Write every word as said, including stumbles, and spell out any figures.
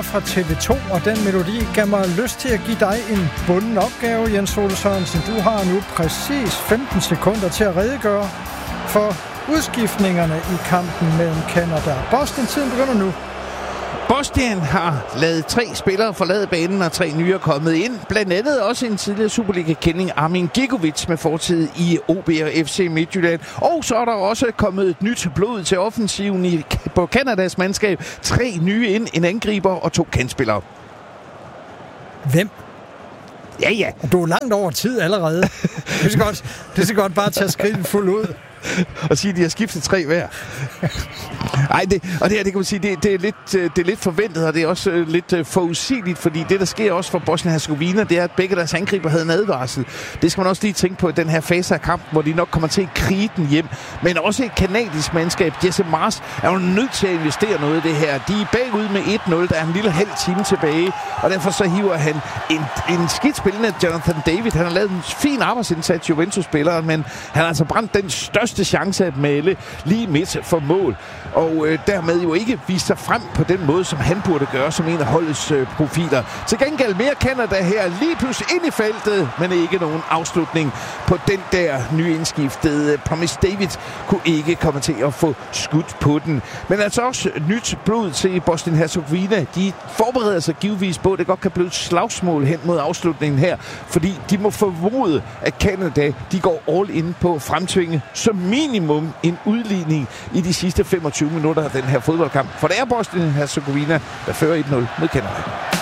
lyder fra T V to, og den melodi gav mig lyst til at give dig en bunden opgave, Jens Ole Sørensen. Du har nu præcis femten sekunder til at redegøre for udskiftningerne i kampen mellem Canada og Bosnien. Tiden begynder nu. Bosnien har lavet tre spillere forlade banen, og tre nye er kommet ind. Blandt andet også en tidligere Superliga-kending, Armin Gigovic, med fortid i O B og F C Midtjylland. Og så er der også kommet et nyt blod til offensiven i, på Kanadas mandskab. Tre nye ind, en angriber og to kantspillere. Hvem? Ja, ja. Og du er langt over tid allerede. Det skal godt, det skal godt bare tage skridtet fuldt ud. Og sige, at de har skiftet tre hver. Ej, det, og det her, det kan man sige, det, det, er lidt, det er lidt forventet, og det er også uh, lidt uh, forudsigeligt, fordi det, der sker også for Bosnien-Herzegovina, det er, at begge deres angriber havde en advarsel. Det skal man også lige tænke på i den her fase af kampen, hvor de nok kommer til at krige den hjem. Men også et kanadisk mandskab, Jesse Mars, er jo nødt til at investere noget i det her. De er bagud med et nul, der er en lille halv time tilbage, og derfor så hiver han en, en skidt spillende Jonathan David. Han har lavet en fin arbejdsindsats, Juventus-spilleren, men han har altså brændt den største chance at male lige midt for mål. Og øh, dermed jo ikke vise sig frem på den måde, som han burde gøre som en af holdets øh, profiler. Til gengæld mere Canada her lige pludselig ind i feltet, men ikke nogen afslutning på den der nye indskiftede. Promise David kunne ikke komme til at få skudt på den. Men altså også nyt blod til Bosnien-Herzegovina. De forbereder sig givetvis på, at det godt kan blive et slagsmål hen mod afslutningen her, fordi de må formode, at Canada de går all in på at fremtvinge som minimum en udligning i de sidste femogtyve minutter af den her fodboldkamp. For det er Bosnien-Herzegovina, der fører et nul mod Canada.